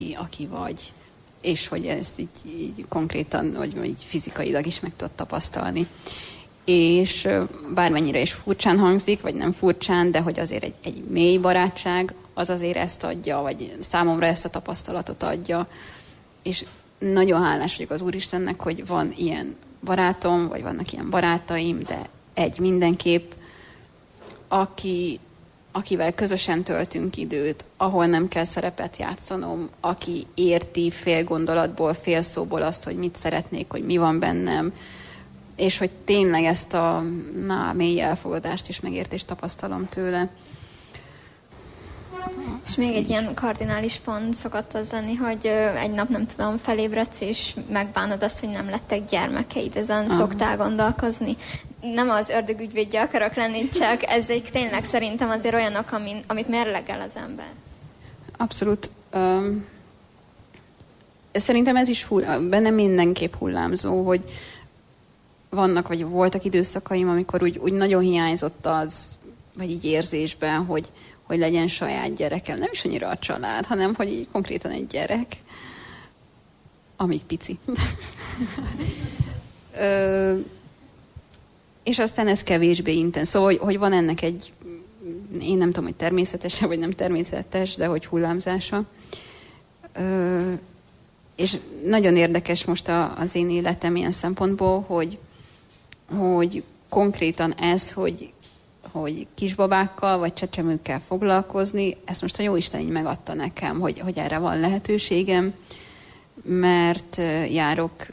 aki vagy, és hogy ezt így konkrétan, vagy így fizikailag is meg tudod tapasztalni. És bármennyire is furcsán hangzik, vagy nem furcsán, de hogy azért egy mély barátság, az azért ezt adja, vagy számomra ezt a tapasztalatot adja. És nagyon hálás vagyok az Úristennek, hogy van ilyen barátom, vagy vannak ilyen barátaim, de egy mindenképp, akivel közösen töltünk időt, ahol nem kell szerepet játszanom, aki érti fél gondolatból, fél szóból azt, hogy mit szeretnék, hogy mi van bennem, és hogy tényleg ezt a mély elfogadást és megértést tapasztalom tőle. És még egy ilyen kardinális pont szokott az lenni, hogy egy nap, nem tudom, felébredsz, és megbánod azt, hogy nem lettek gyermekeid. Ezen szoktál gondolkozni. Nem az ördög ügyvédje akarok lenni, csak ezek tényleg szerintem azért olyanok, amit mérlegel az ember. Abszolút. Szerintem ez is bennem mindenképp hullámzó, hogy vannak, vagy voltak időszakaim, amikor úgy nagyon hiányzott az, vagy így érzésben, hogy legyen saját gyerekem. Nem is annyira a család, hanem hogy így konkrétan egy gyerek, amíg pici. És aztán ez kevésbé intenz. Szóval, hogy van ennek egy, én nem tudom, hogy természetesen, vagy nem természetes, de hogy hullámzása. És nagyon érdekes most az én életem ilyen szempontból, hogy konkrétan ez, hogy kisbabákkal vagy csecsemőkkel foglalkozni, ezt most a Jóisten így megadta nekem, hogy erre van lehetőségem, mert járok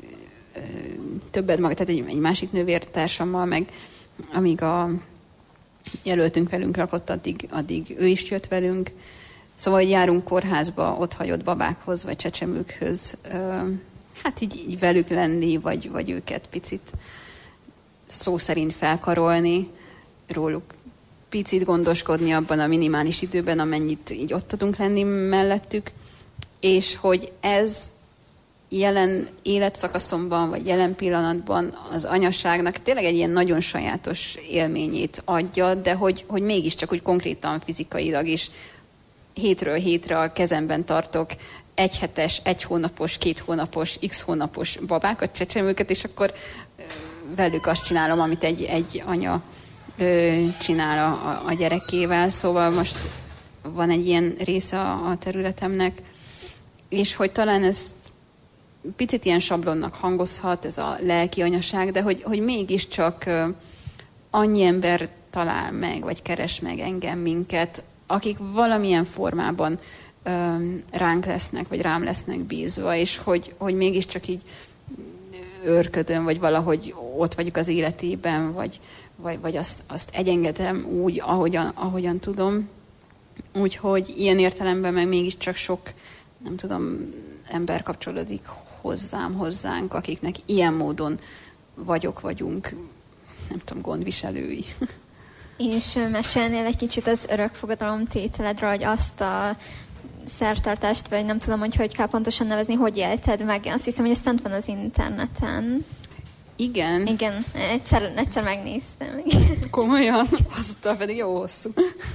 többet maga, tehát egy másik nővértársammal, meg amíg a jelöltünk velünk lakott, addig ő is jött velünk. Szóval, hogy járunk kórházba ott hagyott babákhoz, vagy csecsemőkhöz, hát így velük lenni, vagy őket picit szó szerint felkarolni, róluk picit gondoskodni abban a minimális időben, amennyit így ott tudunk lenni mellettük, és hogy ez jelen életszakaszomban, vagy jelen pillanatban az anyaságnak tényleg egy ilyen nagyon sajátos élményét adja, de hogy mégiscsak úgy konkrétan fizikailag is hétről hétre a kezemben tartok 1 hetes, 1 hónapos, 2 hónapos, x hónapos babákat, csecsemőket, és akkor velük azt csinálom, amit egy anya csinál a gyerekével. Szóval most van egy ilyen része a területemnek, és hogy talán ezt picit ilyen sablonnak hangozhat, ez a lelki anyaság, de hogy mégiscsak annyi ember talál meg, vagy keres meg engem, minket, akik valamilyen formában ránk lesznek, vagy rám lesznek bízva, és hogy mégiscsak így őrködöm, vagy valahogy ott vagyok az életében, vagy azt egyengedem úgy, ahogyan tudom. Úgyhogy ilyen értelemben meg mégiscsak sok, nem tudom, ember kapcsolódik hozzánk, akiknek ilyen módon vagyunk, nem tudom, gondviselői. És mesélnél egy kicsit az örökfogadalom tételedről, hogy azt a szertartást, vagy nem tudom, hogy kell pontosan nevezni, hogy élted meg. Azt hiszem, hogy ez fent van az interneten. Igen. Igen, egyszer megnéztem. Komolyan? Azután pedig jó hosszú.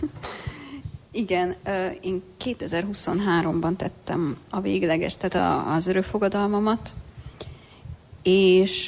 Igen, én 2023-ban tettem a végleges, tehát az örökfogadalmamat, és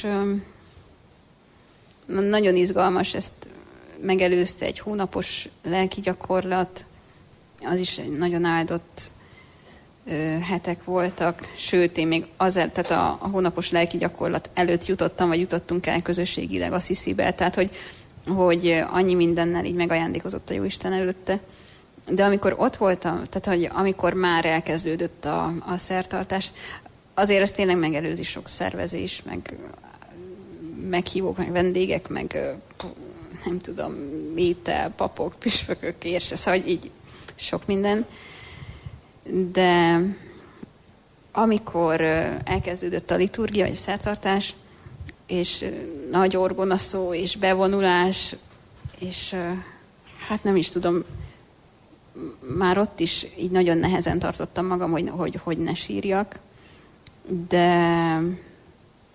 nagyon izgalmas, ezt megelőzte egy hónapos lelki gyakorlat, az is egy nagyon áldott hetek voltak, sőt, én még tehát a hónapos lelki gyakorlat előtt jutottunk el közösségileg Assisibe, tehát hogy annyi mindennel így megajándékozott a Jóisten előtte. De amikor ott voltam, tehát hogy amikor már elkezdődött a szertartás, azért ez tényleg megelőzi sok szervezés, meg meghívók, meg vendégek, meg nem tudom, étel, papok, püspökök, érse, szóval így sok minden. De amikor elkezdődött a liturgia, vagy szertartás, és nagy orgonaszó, és bevonulás, és hát nem is tudom, már ott is így nagyon nehezen tartottam magam, hogy ne sírjak, de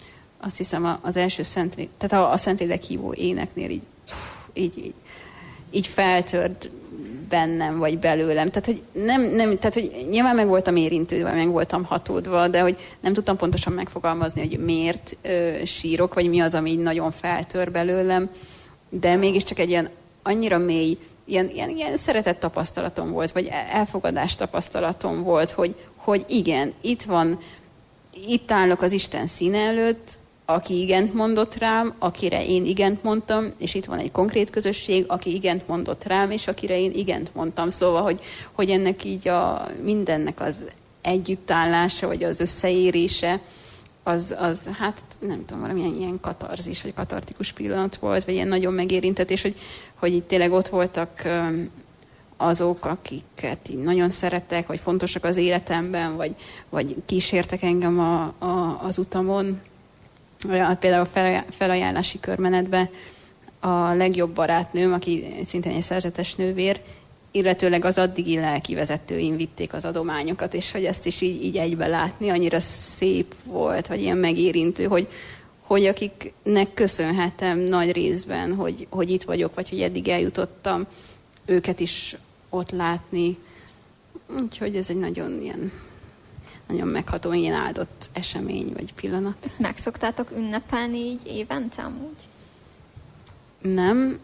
azt hiszem az első tehát a Szentlélek hívó éneknél így így feltört bennem, vagy belőlem. Tehát, hogy tehát, hogy nyilván meg voltam érintődve, meg voltam hatódva, de hogy nem tudtam pontosan megfogalmazni, hogy miért sírok, vagy mi az, ami így nagyon feltör belőlem, de mégiscsak egy ilyen annyira mély, ilyen szeretett tapasztalatom volt, vagy elfogadás tapasztalatom volt, hogy igen, itt állok az Isten színe előtt, aki igent mondott rám, akire én igent mondtam, és itt van egy konkrét közösség, aki igent mondott rám, és akire én igent mondtam. Szóval, hogy ennek így mindennek az együttállása, vagy az összeérése, az hát nem tudom, valamilyen ilyen katarzis, vagy katartikus pillanat volt, vagy ilyen nagyon megérintetés, hogy itt tényleg ott voltak azok, akiket így nagyon szeretek, vagy fontosak az életemben, vagy kísértek engem az utamon. Például a felajánlási körmenetben a legjobb barátnőm, aki szintén egy szerzetes nővér, illetőleg az addigi lelkivezetőim vitték az adományokat, és hogy ezt is így egybe látni, annyira szép volt, vagy ilyen megérintő, hogy akiknek köszönhetem nagy részben, hogy itt vagyok, vagy hogy eddig eljutottam, őket is ott látni. Úgyhogy ez egy nagyon megható, ilyen áldott esemény, vagy pillanat. Ezt meg szoktátok ünnepelni így évente amúgy? Nem.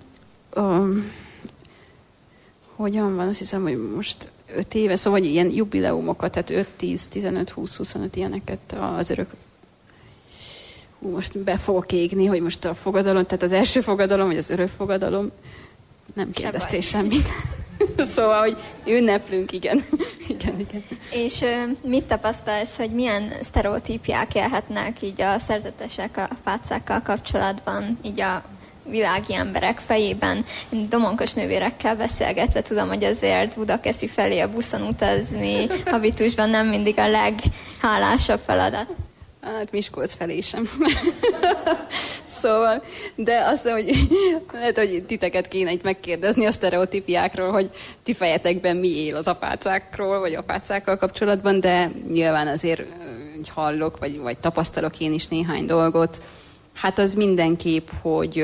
Hogyan van? Azt hiszem, hogy most 5 éve, szóval ilyen jubileumokat, tehát 5, 10, 15, 20, 25 ilyeneket az örök... most be fogok égni, hogy most a fogadalom, tehát az első fogadalom, vagy az örök fogadalom, nem kérdeztél semmit. Szóval, hogy ünneplünk, igen. igen. És mit tapasztalsz, hogy milyen sztereotípiák élhetnek így a szerzetesek, a apácákkal kapcsolatban, így a világi emberek fejében? Domonkos nővérekkel beszélgetve tudom, hogy azért Budakeszi felé a buszon utazni habitusban nem mindig a leghálásabb feladat. Hát Miskolc felé sem. Szóval, de azt, hogy lehet, hogy titeket kéne itt megkérdezni a sztereotípiákról, hogy ti fejetekben mi él az apácákról, vagy apácákkal kapcsolatban, de nyilván azért hallok, vagy tapasztalok én is néhány dolgot. Hát az mindenképp, hogy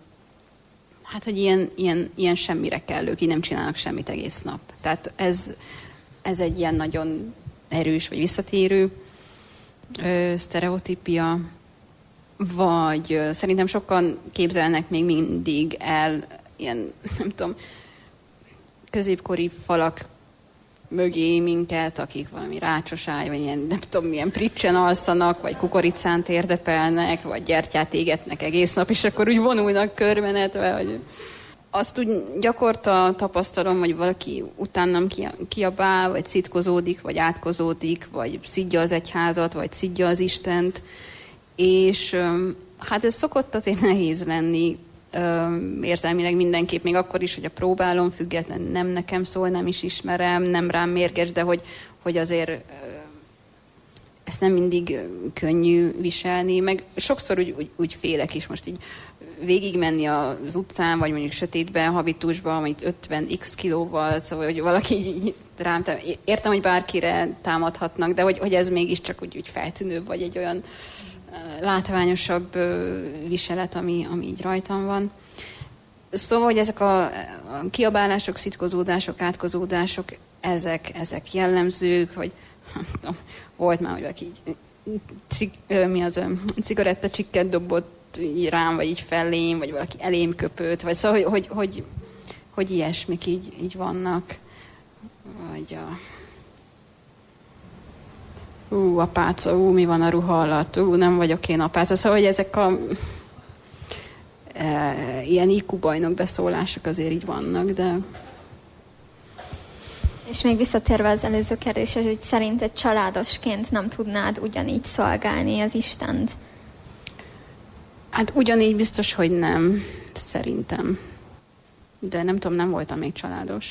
ilyen semmire kellők, így nem csinálnak semmit egész nap. Tehát ez egy ilyen nagyon erős, vagy visszatérő sztereotípia, vagy szerintem sokan képzelnek még mindig el ilyen, nem tudom, középkori falak mögé minket, akik valami rácsosáj, vagy ilyen, nem tudom, milyen pricsen alszanak, vagy kukoricán térdepelnek, vagy gyertyát égetnek egész nap, és akkor úgy vonulnak körbenetve, vagy... Azt úgy gyakorta tapasztalom, hogy valaki utánam kiabál, vagy szitkozódik, vagy átkozódik, vagy szidja az egyházat, vagy szidja az Istent. És hát ez szokott azért nehéz lenni érzelmileg mindenképp, még akkor is, hogy a próbálom, független nem nekem szól, nem is ismerem, nem rám mérges, de hogy azért ezt nem mindig könnyű viselni, meg sokszor úgy félek is most így végigmenni az utcán, vagy mondjuk sötétben, habitusban, amit 50x kilóval, szóval, hogy valaki így rám, értem, hogy bárkire támadhatnak, de hogy ez mégiscsak úgy feltűnőbb, vagy egy olyan látványosabb viselet, ami így rajtam van. Szóval, hogy ezek a kiabálások, szitkozódások, átkozódások, ezek jellemzők, hogy volt már, hogy valaki így cigarettacsikket dobott így rám, vagy így fellém, vagy valaki elém köpött, vagy szóval, hogy ilyesmik így vannak. Vagy apáca, mi van a ruha alatt, nem vagyok én apáca. Szóval, hogy ezek a ilyen IQ bajnok beszólások azért így vannak, de... És még visszatérve az előző kérdésre, hogy szerinted családosként nem tudnád ugyanígy szolgálni az Istent? Hát ugyanígy biztos, hogy nem, szerintem. De nem tudom, nem voltam még családos.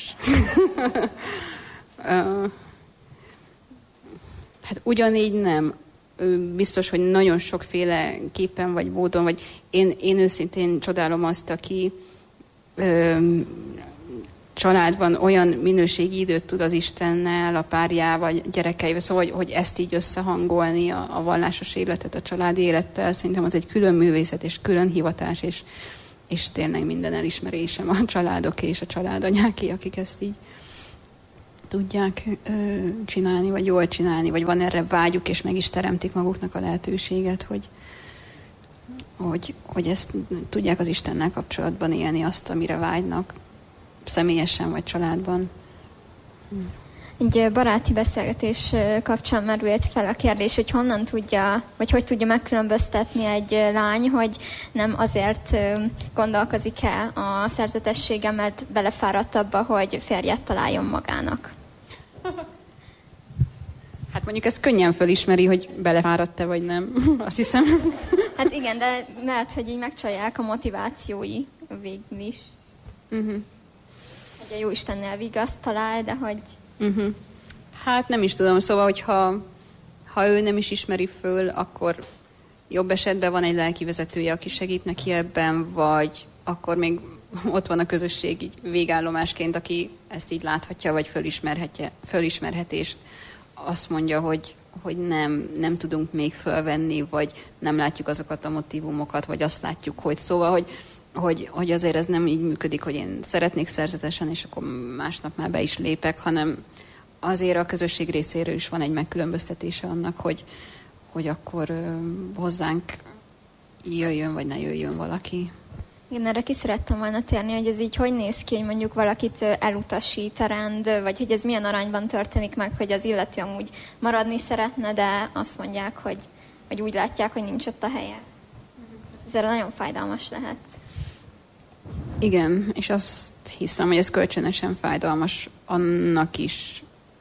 Hát ugyanígy nem. Biztos, hogy nagyon sokféle képen vagy módon, vagy én őszintén csodálom azt, aki családban olyan minőségi időt tud az Istennel, a párjával, gyerekeivel, szóval, hogy ezt így összehangolni, a vallásos életet a családi élettel, szerintem az egy külön művészet és külön hivatás, és tényleg minden elismerésem a családoké és a családanyáké, akik ezt így tudják csinálni, vagy jól csinálni, vagy van erre vágyuk, és meg is teremtik maguknak a lehetőséget, hogy ezt tudják az Istennel kapcsolatban élni, azt, amire vágynak, személyesen vagy családban. Egy baráti beszélgetés kapcsán merült fel a kérdés, hogy honnan tudja, vagy hogy tudja megkülönböztetni egy lány, hogy nem azért gondolkozik-e a szerzetessége, mert belefáradt abba, hogy férjet találjon magának. Hát mondjuk ezt könnyen fölismeri, hogy belefáradt-e vagy nem, azt hiszem. Hát igen, de lehet, hogy így megcsalják a motivációi végül is. Hogy a Jóistennél vigaszt talál, de hogy... Hát nem is tudom, szóval, hogyha ő nem is ismeri föl, akkor jobb esetben van egy lelkivezetője, aki segít neki ebben, vagy akkor még ott van a közösség így végállomásként, aki ezt így láthatja, vagy fölismerheti, és azt mondja, hogy nem tudunk még fölvenni, vagy nem látjuk azokat a motivumokat, vagy azt látjuk, hogy szóval, hogy azért ez nem így működik, hogy én szeretnék szerzetesen, és akkor másnap már be is lépek, hanem azért a közösség részéről is van egy megkülönböztetése annak, hogy akkor hozzánk jöjjön, vagy ne jöjjön valaki. Igen, erre ki szerettem volna térni, hogy ez így hogy néz ki, hogy mondjuk valakit elutasít a rend, vagy hogy ez milyen arányban történik meg, hogy az illető amúgy maradni szeretne, de azt mondják, hogy úgy látják, hogy nincs ott a helye. Ez erre nagyon fájdalmas lehet. Igen, és azt hiszem, hogy ez kölcsönösen fájdalmas annak is,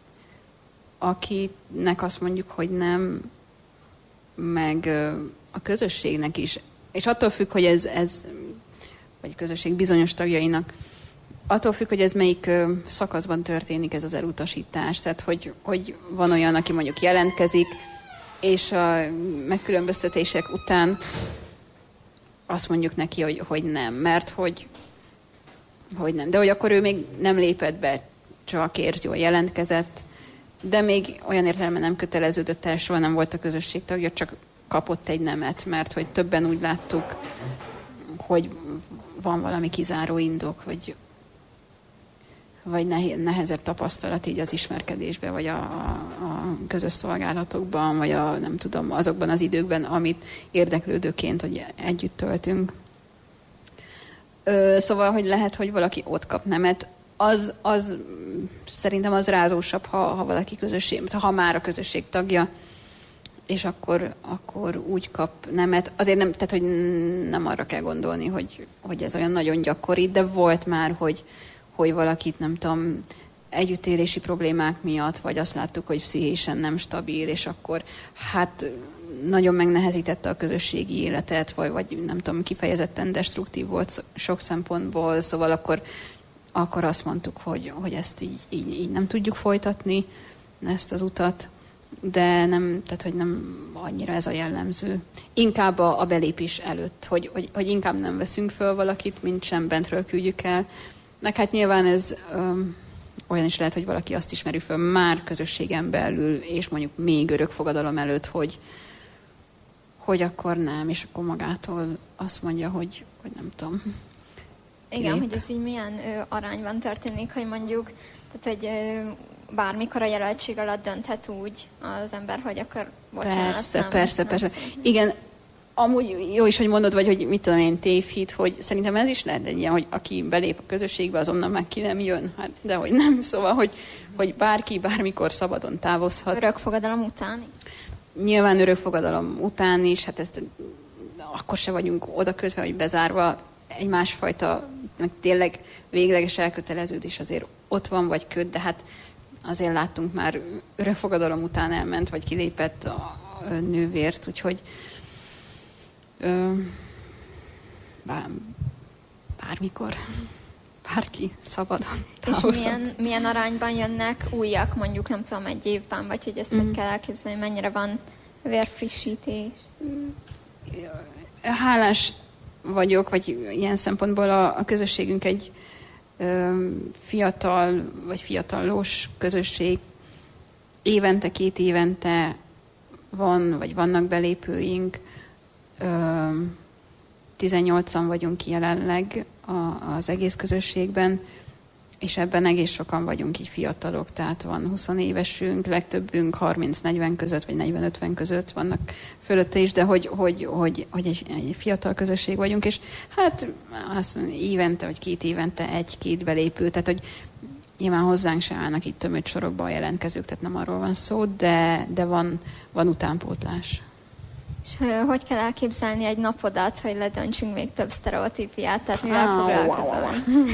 akinek azt mondjuk, hogy nem, meg a közösségnek is. És attól függ, hogy ez vagy a közösség bizonyos tagjainak, attól függ, hogy ez melyik szakaszban történik ez az elutasítás. Tehát, hogy van olyan, aki mondjuk jelentkezik, és a megkülönböztetések után azt mondjuk neki, hogy nem, mert hogy nem. De hogy akkor ő még nem lépett be, csak jól jelentkezett, de még olyan értelemben nem köteleződött el, soha nem volt a közösség tagja, csak kapott egy nemet, mert hogy többen úgy láttuk, hogy van valami kizáró indok, vagy nehezebb tapasztalat így az ismerkedésben, vagy a közös szolgálatokban, vagy nem tudom, azokban az időkben, amit érdeklődőként, hogy együtt töltünk. Szóval, hogy lehet, hogy valaki ott kap nemet, az szerintem az rázósabb, ha valaki közösség, ha már a közösség tagja, és akkor úgy kap nemet. Azért nem, tehát, hogy nem arra kell gondolni, hogy ez olyan nagyon gyakori, de volt már, hogy valakit, nem tudom, együttélési problémák miatt, vagy azt láttuk, hogy pszichésen nem stabil, és akkor hát nagyon megnehezítette a közösségi életet, vagy nem tudom, kifejezetten destruktív volt sok szempontból, szóval akkor azt mondtuk, hogy ezt így nem tudjuk folytatni, ezt az utat, de nem, tehát, hogy nem annyira ez a jellemző. Inkább a belépés előtt, hogy inkább nem veszünk föl valakit, mint sem bentről küldjük el. Meg hát nyilván ez olyan is lehet, hogy valaki azt ismeri föl már közösségen belül, és mondjuk még örökfogadalom előtt, hogy akkor nem, és akkor magától azt mondja, hogy nem tudom. Igen, hogy ez így milyen arányban történik, hogy mondjuk, tehát hogy bármikor a jelöltség alatt dönthet úgy az ember, hogy akkor bocsánat. Persze. Igen, amúgy jó is, hogy mondod, vagy hogy mit tudom én, tévhit, hogy szerintem ez is lehet egy ilyen, hogy aki belép a közösségbe, azonnal meg ki nem jön. Hát, de hogy nem, szóval, hogy bárki bármikor szabadon távozhat. Örökfogadalom után? Nyilván örökfogadalom után is, hát ezt akkor se vagyunk oda kötve, hogy bezárva, egy másfajta, meg tényleg végleges elköteleződés azért ott van, vagy köt, de hát azért láttunk már örökfogadalom után elment, vagy kilépett a nővért, úgyhogy bármikor, bárki szabadon távozhat. És milyen arányban jönnek újak, mondjuk nem tudom, egy évben, vagy hogy ezt hogy kell elképzelni, mennyire van vérfrissítés? Hálás vagyok, vagy ilyen szempontból a közösségünk egy fiatal, vagy fiatalos közösség. Évente, 2 évente van, vagy vannak belépőink. 18-an vagyunk jelenleg az egész közösségben, és ebben egész sokan vagyunk így fiatalok, tehát van 20 évesünk, legtöbbünk 30-40 között, vagy 40-50 között vannak fölötte is, de hogy egy fiatal közösség vagyunk, és hát azt mondom, évente, vagy 2 évente 1-2 belépő, tehát hogy nyilván hozzánk se állnak itt tömött sorokba a jelentkezők, tehát nem arról van szó, de van utánpótlás. És hogy kell elképzelni egy napodat, hogy ledöntsünk még több sztereotípiát, tehát mivel foglalkozol?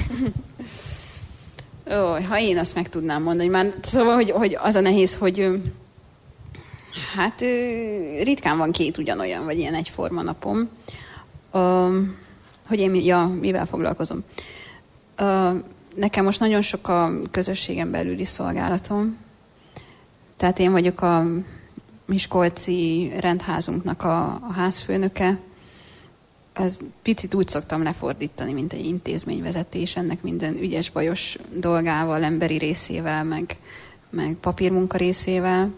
Ha én azt meg tudnám mondani, már szóval, hogy az a nehéz, hogy hát ritkán van 2 ugyanolyan, vagy ilyen egyforma napom. Hogy én mivel foglalkozom? Nekem most nagyon sok a közösségen belüli szolgálatom. Tehát én vagyok a miskolci rendházunknak a házfőnöke. Az picit úgy szoktam lefordítani, mint egy intézményvezetés, ennek minden ügyes-bajos dolgával, emberi részével, meg papírmunka részével.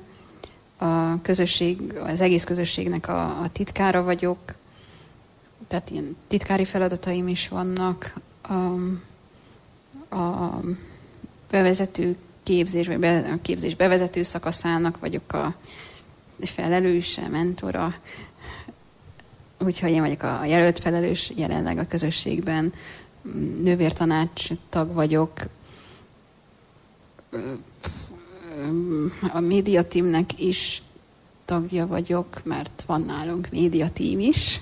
Az egész közösségnek a titkára vagyok, tehát ilyen titkári feladataim is vannak. A bevezető képzés, vagy a képzés bevezető szakaszának vagyok a felelőse, mentora. Úgyhogy én vagyok a jelölt felelős jelenleg a közösségben. Nővértanács tag vagyok. A médiateamnek is tagja vagyok, mert van nálunk médiateam is.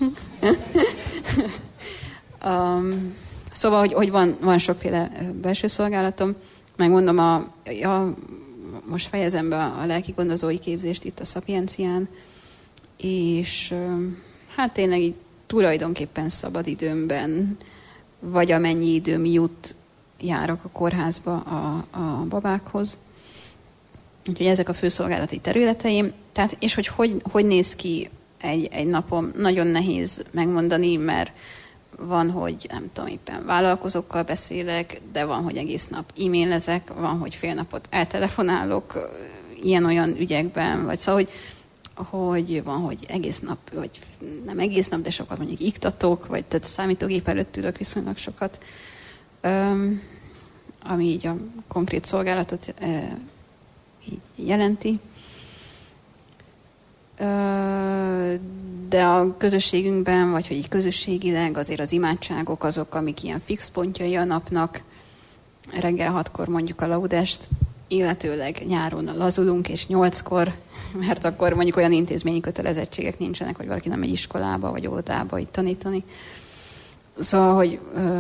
Szóval, hogy van sokféle belső szolgálatom. Megmondom, most fejezem be a lelki gondozói képzést itt a Szapiencián, és hát tényleg így tulajdonképpen szabadidőmben, vagy amennyi időm jut, járok a kórházba a babákhoz. Úgyhogy ezek a főszolgálati területeim. Tehát, és hogy néz ki egy napom, nagyon nehéz megmondani, mert van, hogy nem tudom, éppen vállalkozókkal beszélek, de van, hogy egész nap e-mailezek, van, hogy fél napot eltelefonálok ilyen-olyan ügyekben, vagy szóval, hogy van, hogy egész nap, vagy nem egész nap, de sokat mondjuk iktatok, vagy tehát számítógép előtt ülök viszonylag sokat, ami így a konkrét szolgálatot így jelenti. De a közösségünkben, vagy hogy így közösségileg azért az imádságok azok, amik ilyen fix pontjai a napnak. Reggel 6-kor mondjuk a laudest, illetőleg nyáron lazulunk, és 8-kor, mert akkor mondjuk olyan intézményi kötelezettségek nincsenek, hogy valaki nem megy iskolába, vagy óvodába így tanítani. Szóval, hogy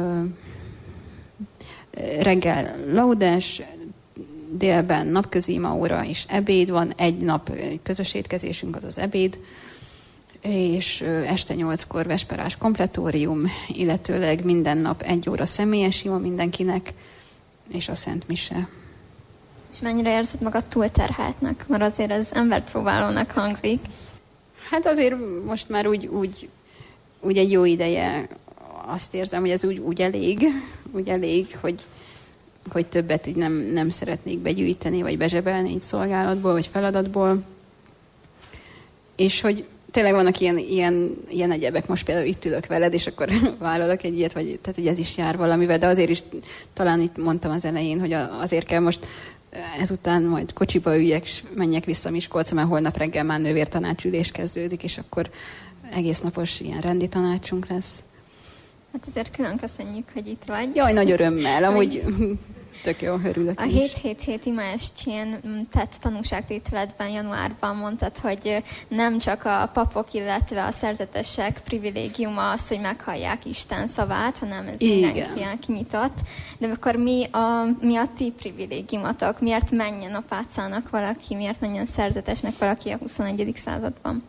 reggel laudes, délben napközi imaóra és ebéd van, egy nap közös étkezésünk az ebéd, és este 8-kor vesperás kompletórium, illetőleg minden nap 1 óra személyes ima mindenkinek, és a Szent Mise. És mennyire érzed magad túlterheltnek? Mert azért ez emberpróbálónak hangzik. Hát azért most már úgy egy jó ideje azt érzem, hogy ez úgy elég, hogy többet így nem szeretnék begyűjteni, vagy bezsebelni így szolgálatból, vagy feladatból. És hogy tényleg vannak ilyen egyebek, most például itt ülök veled, és akkor vállalok egy ilyet, vagy, tehát hogy ez is jár valamivel, de azért is talán itt mondtam az elején, hogy azért kell most ezután majd kocsiba üljek, és menjek vissza Miskolcra, mert holnap reggel már nővértanácsülés kezdődik, és akkor egész napos ilyen rendi tanácsunk lesz. Hát azért külön köszönjük, hogy itt vagy. Jaj, nagy örömmel, amúgy tök jó, örülök a 7-7-7 imaestjén tett tanúságtételedben januárban mondtad, hogy nem csak a papok, illetve a szerzetesek privilégiuma az, hogy meghallják Isten szavát, hanem ez mindenkinek nyitott. De akkor mi a ti privilégiumatok? Miért menjen apácának valaki, miért menjen szerzetesnek valaki a 21. században?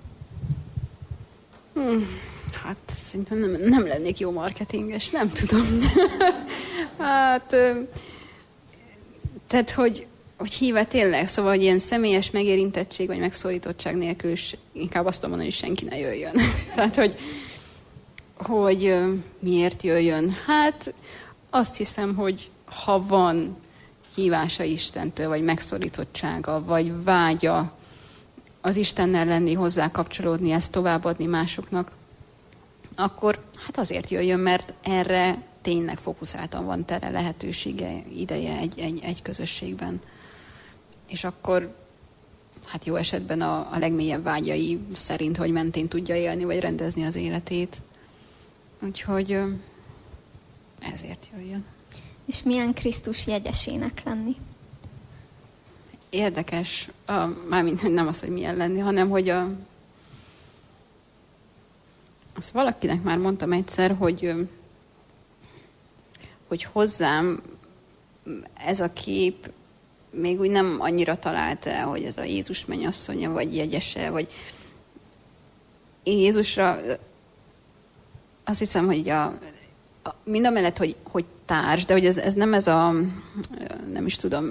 Hát szerintem nem lennék jó marketinges, nem tudom. Hát, tehát, hogy híve tényleg, szóval, hogy ilyen személyes megérintettség vagy megszólítottság nélkül is inkább azt mondani, hogy senki ne jöjjön. Tehát, hogy miért jöjjön? Hát azt hiszem, hogy ha van hívása Istentől, vagy megszólítottsága, vagy vágya az Istennel lenni, hozzá kapcsolódni, ezt továbbadni másoknak, akkor hát azért jöjjön, mert erre tényleg fókuszáltan van tere, lehetősége, ideje egy közösségben. És akkor hát jó esetben a legmélyebb vágyai szerint, hogy mentén tudja élni, vagy rendezni az életét. Úgyhogy ezért jöjjön. És milyen Krisztus jegyesének lenni? Érdekes, mármint nem az, hogy milyen lenni, hanem hogy azt valakinek már mondtam egyszer, hogy hozzám ez a kép még úgy nem annyira talált el, hogy ez a Jézus mennyasszonya, vagy jegyese, vagy én Jézusra azt hiszem, hogy mindamellett, hogy társ, de hogy ez nem ez nem is tudom,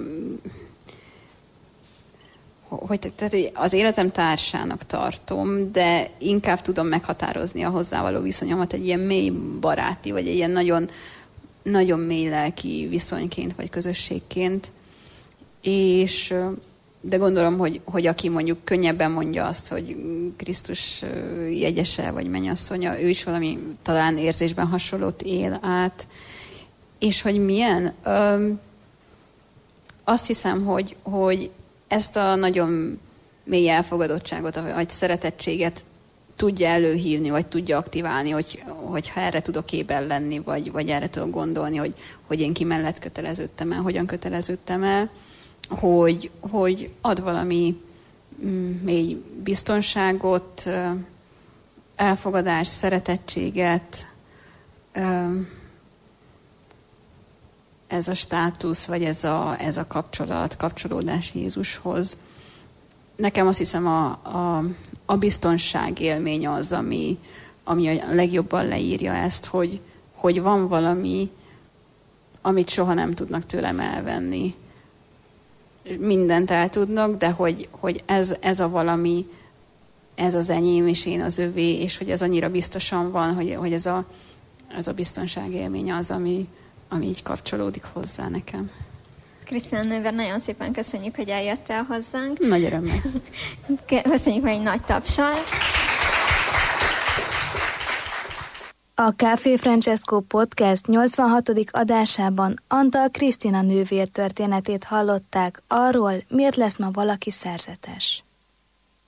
tehát az életem társának tartom, de inkább tudom meghatározni a hozzávaló viszonyomat egy ilyen mély baráti, vagy egy ilyen nagyon, nagyon mély lelki viszonyként, vagy közösségként. De gondolom, hogy aki mondjuk könnyebben mondja azt, hogy Krisztus jegyese, vagy mennyasszonya, ő is valami talán érzésben hasonlót él át. És hogy milyen? Azt hiszem, hogy ezt a nagyon mély elfogadottságot, vagy szeretettséget tudja előhívni, vagy tudja aktiválni, hogyha erre tudok éber lenni, vagy erre tudok gondolni, hogy én ki mellett köteleződtem el, hogyan köteleződtem el, hogy ad valami mély biztonságot, elfogadást, szeretettséget, ez a státusz, vagy ez a kapcsolódás Jézushoz. Nekem azt hiszem a biztonság élmény az, ami a legjobban leírja ezt, hogy van valami, amit soha nem tudnak tőlem elvenni. Mindent el tudnak, de hogy ez a valami, ez az enyém, és én az övé, és hogy ez annyira biztosan van, hogy ez a biztonság élmény az, ami így kapcsolódik hozzá nekem. Krisztina nővér, nagyon szépen köszönjük, hogy eljöttél hozzánk. Nagy örömmel. Köszönjük meg egy nagy tapsal. A Café Francesco Podcast 86. adásában Antal Krisztina nővér történetét hallották arról, miért lesz ma valaki szerzetes.